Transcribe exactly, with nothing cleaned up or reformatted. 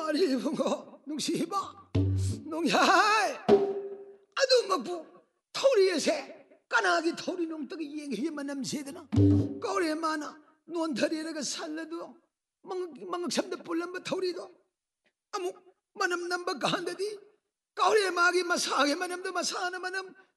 아리 붕어 농시바 농야이 아도 막부 토리에세 까나기 토리 농떡이 이행히만 남세드나 꼬리에 많아 논터리에가 살려도 망막 삼대 볼람바 토리도 아무 만남 남바 간다디 꼬리에 마기 마사게 만남도 마사나 만남